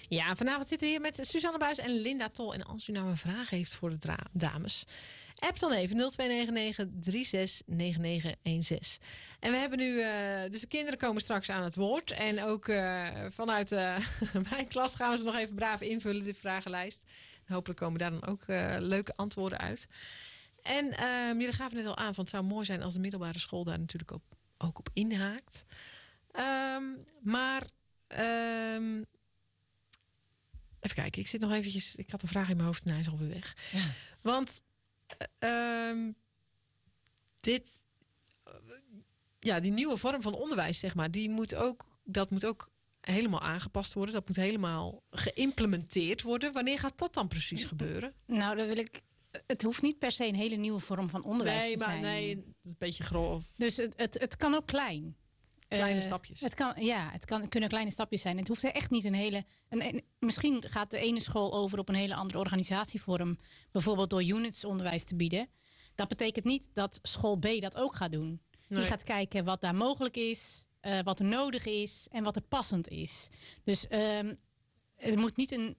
Ja, vanavond zitten we hier met Suzanne Buijs en Linda Tol. En als u nou een vraag heeft voor de dames, app dan even 0299 369916. En we hebben nu, dus de kinderen komen straks aan het woord. En ook vanuit mijn klas gaan we ze nog even braaf invullen, die vragenlijst. En hopelijk komen daar dan ook leuke antwoorden uit. En jullie gaven net al aan, van het zou mooi zijn als de middelbare school daar natuurlijk ook op inhaakt. Even kijken, ik zit nog eventjes. Ik had een vraag in mijn hoofd en hij is alweer weg. Ja. Want die nieuwe vorm van onderwijs, zeg maar, dat moet ook helemaal aangepast worden. Dat moet helemaal geïmplementeerd worden. Wanneer gaat dat dan precies gebeuren? Nou, dan wil ik. Het hoeft niet per se een hele nieuwe vorm van onderwijs te zijn. Nee, dat is een beetje grof. Dus het kan ook klein. Kleine stapjes. Het kunnen kleine stapjes zijn. Het hoeft echt niet een hele. Misschien gaat de ene school over op een hele andere organisatievorm. Bijvoorbeeld door units onderwijs te bieden. Dat betekent niet dat school B dat ook gaat doen. Nee. Die gaat kijken wat daar mogelijk is, wat er nodig is en wat er passend is. Dus het moet niet een